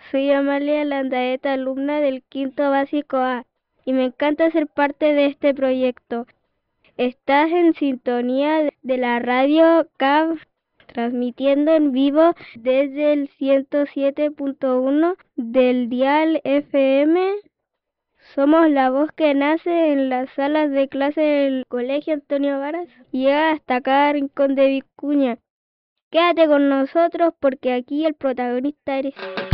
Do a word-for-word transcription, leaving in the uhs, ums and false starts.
Soy Amalia Landaeta, alumna del quinto básico A, y me encanta ser parte de este proyecto. Estás en sintonía de la radio C A V, transmitiendo en vivo desde el ciento siete punto uno del dial F M. Somos la voz que nace en las salas de clase del Colegio Antonio Varas y llega hasta cada rincón de Vicuña. Quédate con nosotros porque aquí el protagonista eres tú.